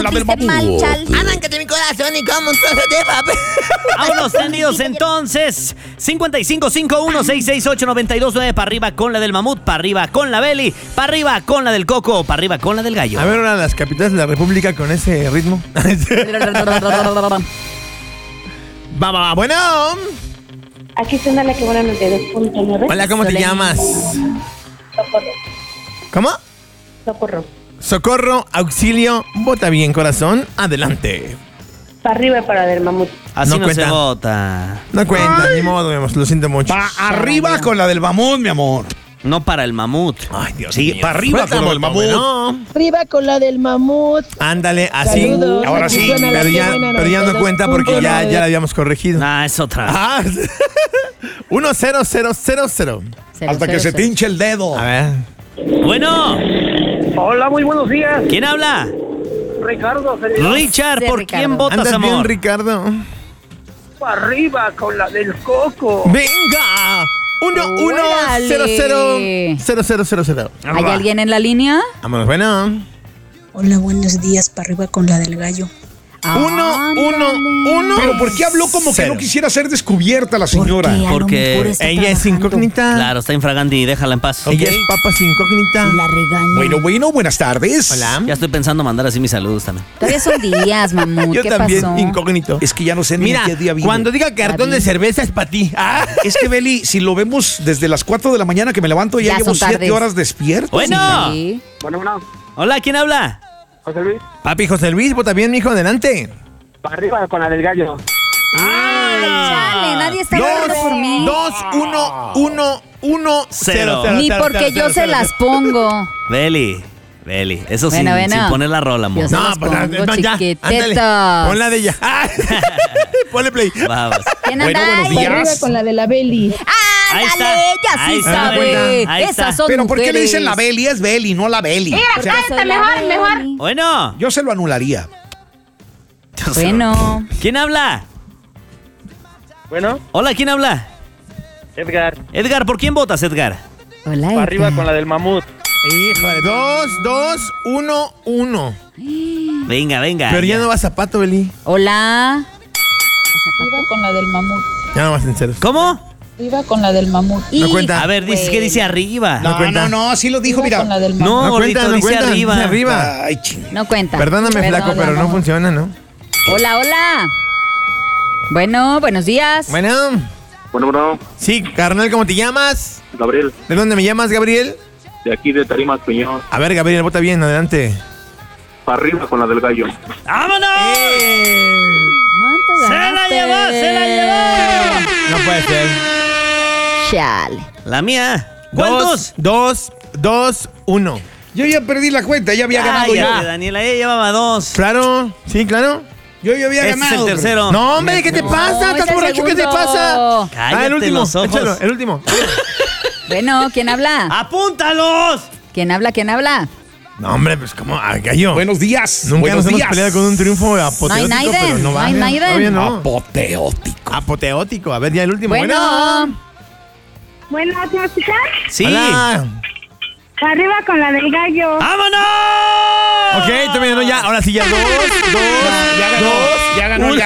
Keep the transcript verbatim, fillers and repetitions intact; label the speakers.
Speaker 1: La del mamut.
Speaker 2: Arráncate mi corazón y como un trozo de papel.
Speaker 3: Vámonos tendidos entonces. cincuenta y cinco cincuenta y uno sesenta y seis ocho noventa y dos nueve para arriba con la del mamut, para arriba con la Beli, para arriba con la del Coco, para arriba con la del gallo.
Speaker 4: A ver ahora las capitales de la República con ese ritmo. Va, va, va. Bueno.
Speaker 5: Aquí suena la que buena noventa y dos punto nueve.
Speaker 4: Hola, ¿cómo te llamas?
Speaker 5: Socorro.
Speaker 4: ¿Cómo?
Speaker 5: Socorro.
Speaker 4: Socorro, auxilio, vota bien, corazón. Adelante.
Speaker 5: Para arriba y para del mamut.
Speaker 3: Así
Speaker 4: No
Speaker 3: no,
Speaker 4: cuenta.
Speaker 3: se vota.
Speaker 4: No cuenta, ni modo, mi amor, lo siento mucho.
Speaker 1: Pa' arriba con la del mamut, mi amor.
Speaker 3: No para el mamut.
Speaker 4: Ay, Dios
Speaker 1: Sí,
Speaker 4: mío.
Speaker 1: para arriba
Speaker 4: Suelta
Speaker 1: con la del
Speaker 4: moto,
Speaker 1: mamut.
Speaker 4: ¿no?
Speaker 5: Arriba con la del mamut.
Speaker 4: Ándale, así.
Speaker 5: Saludos.
Speaker 1: Ahora
Speaker 5: Aquí
Speaker 1: sí,
Speaker 5: suena la
Speaker 4: Pero
Speaker 5: que
Speaker 4: ya,
Speaker 5: buena
Speaker 4: pero ya no
Speaker 5: noventa y dos
Speaker 4: cuenta porque
Speaker 5: punto
Speaker 4: ya,
Speaker 5: nueve.
Speaker 4: ya la habíamos corregido.
Speaker 3: Ah, es otra.
Speaker 4: Ah, uno cero cero cero cero.
Speaker 1: Hasta que se te hinche el dedo.
Speaker 4: A ver.
Speaker 3: Bueno,
Speaker 6: Hola, muy buenos días.
Speaker 3: ¿quién habla?
Speaker 6: Ricardo, servidor.
Speaker 3: Richard,
Speaker 7: Sí,
Speaker 3: ¿por
Speaker 7: Ricardo.
Speaker 3: quién votas,
Speaker 4: ¿Andas bien,
Speaker 3: amor?
Speaker 4: Ricardo?
Speaker 6: Para arriba con la del coco.
Speaker 4: ¡Venga! Uno, uno,
Speaker 7: Órale.
Speaker 4: cero, cero, cero, cero, cero, cero.
Speaker 7: ¿Hay alguien en la línea?
Speaker 4: Vámonos, bueno.
Speaker 8: Hola, buenos días, para arriba con la del gallo.
Speaker 4: Uno, uno, uno.
Speaker 1: Pero ¿por qué habló como
Speaker 4: Cero.
Speaker 1: que no quisiera ser descubierta la señora?
Speaker 8: Porque a lo
Speaker 3: Porque
Speaker 8: mejor está
Speaker 4: Ella es
Speaker 8: trabajando.
Speaker 4: incógnita.
Speaker 3: Claro, está infraganti, déjala en paz.
Speaker 4: Ella es papas incógnita.
Speaker 8: Y la regaña.
Speaker 1: Bueno, bueno, buenas tardes.
Speaker 4: Hola.
Speaker 3: Ya estoy pensando mandar así mis saludos también.
Speaker 7: Todavía son días, mamut.
Speaker 4: Yo
Speaker 7: ¿Qué
Speaker 4: también,
Speaker 7: pasó?
Speaker 4: incógnito.
Speaker 1: Es que ya no sé ni
Speaker 4: Mira,
Speaker 1: qué día viene.
Speaker 4: cuando diga cartón de
Speaker 7: David.
Speaker 4: cerveza es para ti. Ah.
Speaker 1: Es que, Beli, si lo vemos desde las cuatro de la mañana que me levanto, ya,
Speaker 7: Ya
Speaker 1: llevo
Speaker 7: son
Speaker 1: siete
Speaker 7: tardes.
Speaker 1: horas despierto.
Speaker 3: Bueno.
Speaker 7: Sí.
Speaker 6: Bueno, bueno.
Speaker 3: Hola, ¿quién habla?
Speaker 6: José Luis,
Speaker 4: Papi José Luis, vota bien, mijo, adelante.
Speaker 6: para arriba con la del gallo.
Speaker 7: Chale, nadie está
Speaker 4: Dos,
Speaker 7: votando por mí.
Speaker 4: dos, uno, uno, uno,
Speaker 3: Cero.
Speaker 4: cero.
Speaker 7: Ni
Speaker 4: cero,
Speaker 7: porque
Speaker 4: cero,
Speaker 7: yo
Speaker 4: cero,
Speaker 7: se
Speaker 4: cero,
Speaker 7: las
Speaker 4: cero.
Speaker 7: pongo.
Speaker 3: Beli, Beli. Eso
Speaker 7: Bueno,
Speaker 3: sin,
Speaker 7: bueno.
Speaker 3: sin poner la rola, amor.
Speaker 7: Yo se
Speaker 4: No,
Speaker 7: las
Speaker 4: pues,
Speaker 7: pongo,
Speaker 4: no, ya,
Speaker 7: chiquitetas.
Speaker 4: ándale, ponla de ella. Ah, ponle play.
Speaker 3: Vamos.
Speaker 7: ¿Quién
Speaker 1: Bueno,
Speaker 7: anda
Speaker 1: buenos
Speaker 7: ahí?
Speaker 1: días.
Speaker 5: Para arriba con la de la Beli.
Speaker 3: Ahí está.
Speaker 7: Ándale, ella
Speaker 3: Ahí
Speaker 7: sí
Speaker 3: está,
Speaker 7: sabe.
Speaker 3: ahí está.
Speaker 7: Esas son
Speaker 1: Pero ¿por qué le
Speaker 7: mujeres.
Speaker 1: dicen la Beli? Es Beli, no la Beli. O sea,
Speaker 7: Soy la Beli.
Speaker 3: Bueno.
Speaker 1: yo se lo anularía.
Speaker 7: Bueno.
Speaker 3: ¿Quién habla?
Speaker 6: Bueno,
Speaker 3: Hola, ¿quién habla?
Speaker 6: Edgar,
Speaker 3: Edgar, ¿por quién votas, Edgar?
Speaker 7: Hola,
Speaker 6: para arriba
Speaker 7: Edgar.
Speaker 6: con la del mamut.
Speaker 4: Híjole, dos, dos, uno, uno.
Speaker 3: Venga, venga.
Speaker 4: Pero ya no va zapato, Beli.
Speaker 7: Hola.
Speaker 5: Arriba con la del mamut.
Speaker 4: Ya no más sinceros.
Speaker 3: ¿Cómo?
Speaker 5: Arriba con la del mamut.
Speaker 4: No cuenta.
Speaker 3: A ver, dice que dice arriba.
Speaker 4: No
Speaker 1: No,
Speaker 4: cuenta.
Speaker 1: no, no, así lo dijo,
Speaker 5: Arriba con la
Speaker 1: mira.
Speaker 5: del mamut.
Speaker 3: No,
Speaker 4: No
Speaker 3: gordito,
Speaker 4: cuenta, no
Speaker 3: dice
Speaker 4: cuenta.
Speaker 3: arriba.
Speaker 4: Dice arriba.
Speaker 1: Ay, ching.
Speaker 7: No cuenta.
Speaker 4: Perdóname, flaco, pero no funciona, ¿no?
Speaker 7: Hola, hola. Bueno, buenos días.
Speaker 4: Bueno.
Speaker 6: Bueno, bueno,
Speaker 4: Sí, carnal, ¿cómo te llamas?
Speaker 6: Gabriel,
Speaker 4: ¿De dónde me llamas, Gabriel?
Speaker 6: de aquí de Tarimas Peñón.
Speaker 4: A ver, Gabriel, vota bien, adelante.
Speaker 6: Para arriba con la del gallo.
Speaker 3: ¡Vámonos!
Speaker 7: ¿Cuánto
Speaker 3: ¡Se la
Speaker 7: ganaste?
Speaker 3: llevó, se la llevó!
Speaker 4: No puede ser.
Speaker 7: Chale.
Speaker 3: La mía. ¿Cuántos?
Speaker 4: Dos, dos, uno.
Speaker 1: Yo ya perdí la cuenta, ya había ganado
Speaker 3: Ay,
Speaker 1: yo.
Speaker 3: ya, Daniela, ella llevaba dos.
Speaker 4: Claro, sí, claro.
Speaker 1: Yo ya había
Speaker 3: Este es
Speaker 1: ganado.
Speaker 3: el tercero.
Speaker 4: No, hombre, ¿qué te pasa?
Speaker 7: No,
Speaker 4: ¿Estás
Speaker 7: es el
Speaker 4: borracho? ¿Qué te
Speaker 7: segundo.
Speaker 4: pasa?
Speaker 3: Cállate
Speaker 4: Ah, el último.
Speaker 3: los ojos.
Speaker 4: Échalo, el último.
Speaker 7: Bueno, ¿quién habla?
Speaker 3: ¡Apúntalos!
Speaker 7: ¿Quién habla? ¿Quién habla?
Speaker 4: No, hombre, pues como, ah, gallo.
Speaker 1: Buenos días.
Speaker 4: Nunca
Speaker 1: buenos
Speaker 4: nos hemos
Speaker 1: días.
Speaker 4: peleado con un triunfo apoteótico,
Speaker 7: No hay Naiden,
Speaker 4: pero no
Speaker 7: no
Speaker 4: va.
Speaker 7: hay Naiden.
Speaker 4: Todavía no.
Speaker 1: Apoteótico.
Speaker 4: Apoteótico. A ver, ya el último.
Speaker 7: Bueno.
Speaker 5: Bueno, ¿te vas a escuchar?
Speaker 3: Sí.
Speaker 4: Hola.
Speaker 5: Para arriba con la del gallo.
Speaker 3: ¡Vámonos!
Speaker 4: Ok, todavía no, ya. Ahora sí, ya dos, dos,
Speaker 1: Ya ganó,
Speaker 4: dos,
Speaker 1: ya ganó,
Speaker 4: uno.
Speaker 1: ya